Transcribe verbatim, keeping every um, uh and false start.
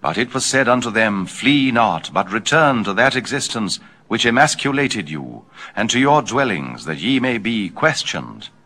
But it was said unto them, Flee not, but return to that existence which emasculated you, and to your dwellings, that ye may be questioned.